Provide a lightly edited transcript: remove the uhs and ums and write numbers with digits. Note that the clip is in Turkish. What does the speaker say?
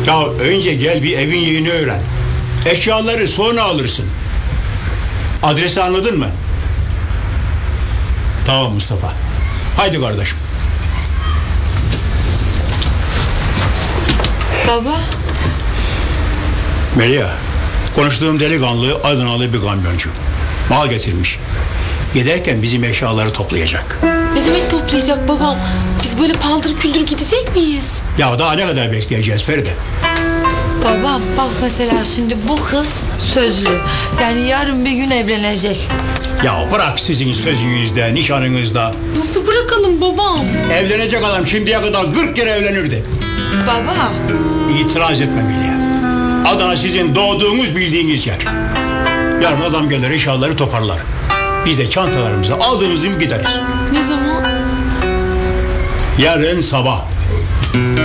Ya önce gel bir evin yerini öğren. Eşyaları sonra alırsın. Adresi anladın mı? Tamam Mustafa. Haydi kardeşim. Baba. Melia, konuştuğum delikanlı Adanalı bir kamyoncu. Mal getirmiş. Giderken bizim eşyaları toplayacak. Ne demek toplayacak babam? Biz böyle paldır küldür gidecek miyiz? Ya daha ne kadar bekleyeceğiz Feride? Babam bak mesela şimdi bu kız sözlü. Yani yarın bir gün evlenecek. Ya bırak sizin sözünüzde, nişanınızda. Nasıl bırakalım babam? Evlenecek adam şimdiye kadar 40 kere evlenirdi. Baba. İtiraz etme Melia. Adana sizin doğduğunuz bildiğiniz yer. Yarın adam gelir eşyaları toparlar. Biz de çantalarımızı aldığımız gibi gideriz. Ne zaman? Yarın sabah.